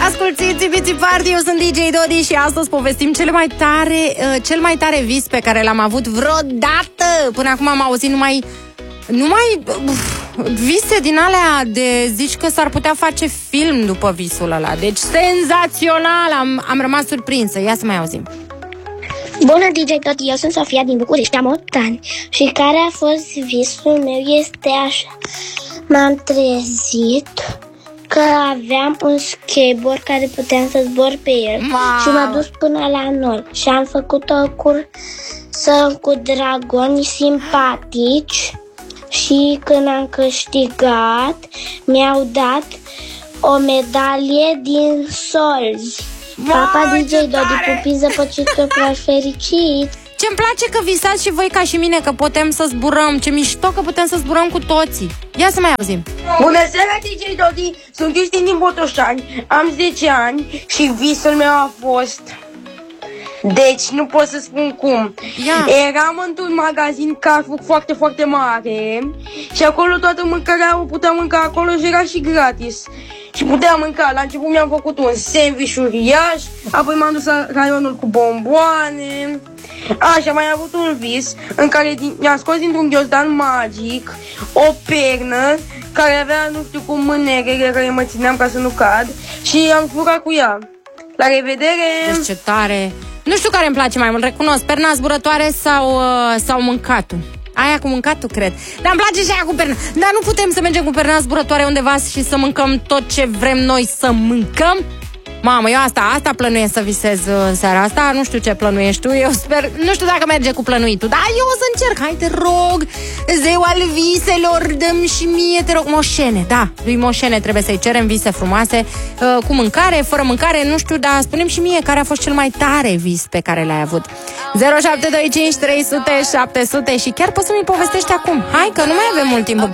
Asculți Itsy Party, eu sunt DJ Dodi și astăzi povestim cel mai tare vis pe care l-am avut vreodată. Până acum am auzit numai vise din alea de zici că s-ar putea face film după visul ăla. Deci senzațional, am rămas surprinsă. Ia să mai auzim. Bună, DJ Toti, eu sunt Sofia din București, am 8 ani. Și care a fost visul meu este așa. M-am trezit că aveam un skateboard care puteam să zbor pe el. Și m-a dus până la nord. Și am făcut o cursă cu dragoni simpatici. Și când am câștigat, mi-au dat o medalie din solzi. Papa, DJ Dodi, pupi zăpăcitor, plăci fericit. Ce-mi place că visați și voi ca și mine că putem să zburăm. Ce mișto că putem să zburăm cu toții. Ia să mai auzim. Bună seara, DJ Dodi, sunt Cristin din Botoșani, am 10 ani și visul meu a fost... Deci, nu pot să spun cum. Eram într-un magazin Carrefour foarte, foarte mare și acolo toată mâncarea o puteam mânca acolo și era și gratis. Și puteam mânca. La început mi-am făcut un sandwich uriaș, apoi m-am dus la raionul cu bomboane. Așa, mai am avut un vis în care mi-am scos dintr-un ghiozdan magic o pernă care avea nu știu cum mânere care mă țineam ca să nu cad și am furat cu ea. La revedere! Deci ce tare! Nu știu care îmi place mai mult, recunosc, perna zburătoare sau mâncatul. Aia cu mâncatul, cred. Dar îmi place și aia cu perna. Dar nu putem să mergem cu perna zburătoare undeva și să mâncăm tot ce vrem noi să mâncăm? Mamă, eu asta plănuiesc să visez în seara asta. Nu știu ce plănuiești tu. Eu sper, nu știu dacă merge cu plănuitul, dar eu o să încerc. Hai, te rog, zeu al viselor, dă-mi și mie, te rog. Moșene, da, lui Moșene trebuie să-i cerem vise frumoase, cu mâncare, fără mâncare, nu știu, dar spune-mi și mie care a fost cel mai tare vis pe care l-ai avut. 0725 300 700 și chiar poți să mi povestești acum. Hai, că nu mai avem mult timp.